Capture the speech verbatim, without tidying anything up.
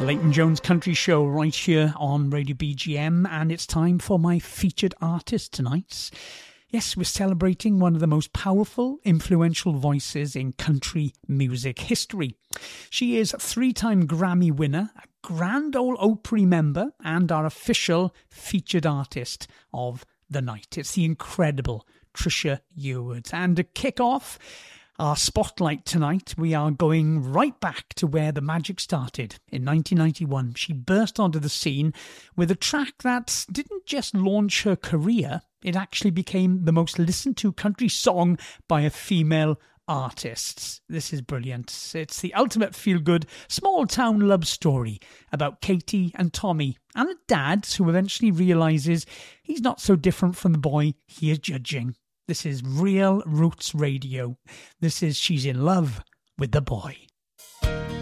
Leighton Jones Country Show right here on Radio B G M, and it's time for my featured artist tonight. Yes, we're celebrating one of the most powerful, influential voices in country music history. She is a three-time Grammy winner, a Grand Ole Opry member, and our official featured artist of the night. It's the incredible Trisha Yearwood. And to kick off our spotlight tonight, we are going right back to where the magic started. In nineteen ninety-one, she burst onto the scene with a track that didn't just launch her career, it actually became the most listened to country song by a female artist. This is brilliant. It's the ultimate feel-good, small-town love story about Katie and Tommy and a dad who eventually realises he's not so different from the boy he is judging. This is Real Roots Radio. This is She's in Love with the Boy.